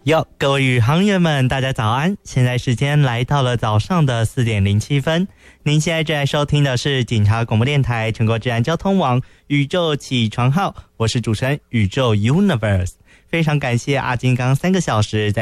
哟，各位宇航员们，大家早安！现在时间来到了早上的4点07分。您现在正在收听的是警察广播电台全国治安交通网宇宙起床号，我是主持人宇宙 Universe。非常感谢阿金刚3个小时在